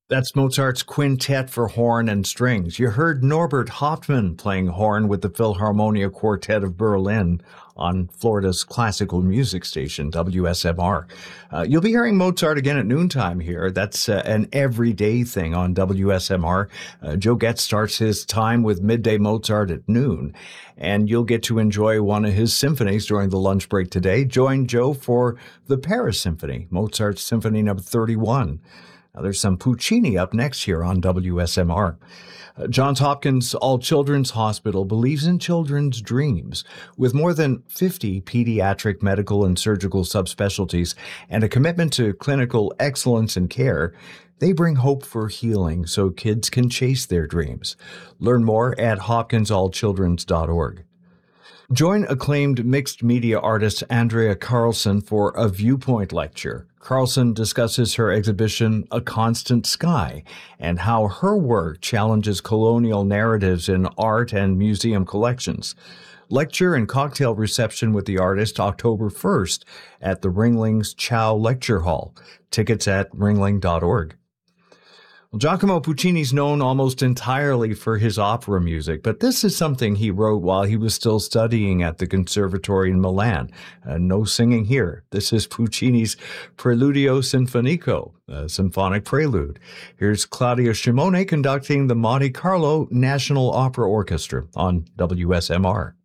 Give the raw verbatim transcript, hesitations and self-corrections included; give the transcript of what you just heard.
That's Mozart's Quintet for Horn and Strings. You heard Norbert Hauptmann playing horn with the Philharmonia Quartet of Berlin on Florida's classical music station, W S M R. Uh, you'll be hearing Mozart again at noontime here. That's uh, an everyday thing on W S M R. Uh, Joe Getz starts his time with Midday Mozart at noon, and you'll get to enjoy one of his symphonies during the lunch break today. Join Joe for the Paris Symphony, Mozart's Symphony number thirty-one. Now, there's some Puccini up next here on W S M R. Uh, Johns Hopkins All Children's Hospital believes in children's dreams. With more than fifty pediatric medical and surgical subspecialties and a commitment to clinical excellence and care, they bring hope for healing so kids can chase their dreams. Learn more at hopkins all children's dot org. Join acclaimed mixed media artist Andrea Carlson for a Viewpoint lecture. Carlson discusses her exhibition, A Constant Sky, and how her work challenges colonial narratives in art and museum collections. Lecture and cocktail reception with the artist October first at the Ringling's Chow Lecture Hall. Tickets at ringling dot org. Well, Giacomo Puccini's known almost entirely for his opera music, but this is something he wrote while he was still studying at the Conservatory in Milan. Uh, no singing here. This is Puccini's Preludio Sinfonico, a symphonic prelude. Here's Claudio Shimone conducting the Monte Carlo National Opera Orchestra on W S M R.